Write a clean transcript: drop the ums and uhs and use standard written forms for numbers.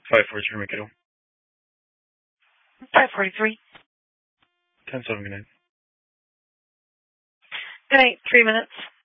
543 Mikado. 543. 1079. Good night, 3 minutes.